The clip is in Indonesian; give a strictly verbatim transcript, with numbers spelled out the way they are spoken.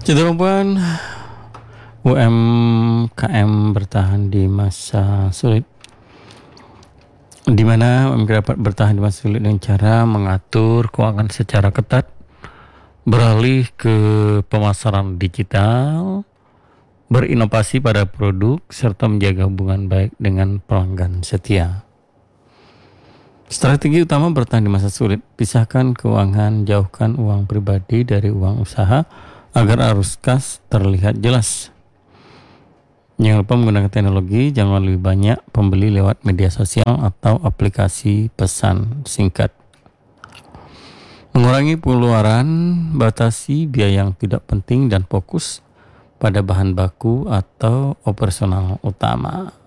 Cenderung U M K M bertahan di masa sulit, di mana U M K M dapat bertahan di masa sulit dengan cara mengatur keuangan secara ketat, beralih ke pemasaran digital, berinovasi pada produk, serta menjaga hubungan baik dengan pelanggan setia. Strategi utama bertahan di masa sulit: pisahkan keuangan, jauhkan uang pribadi dari uang usaha agar arus kas terlihat jelas. Jangan lupa menggunakan teknologi, jangan lebih banyak pembeli lewat media sosial atau aplikasi pesan singkat. Mengurangi pengeluaran, batasi biaya yang tidak penting dan fokus pada bahan baku atau operasional utama.